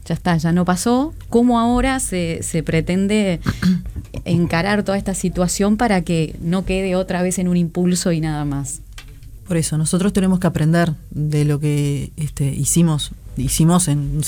ya está, ya no pasó. ¿Cómo ahora se pretende encarar toda esta situación para que no quede otra vez en un impulso y nada más? Por eso, nosotros tenemos que aprender de lo que hicimos en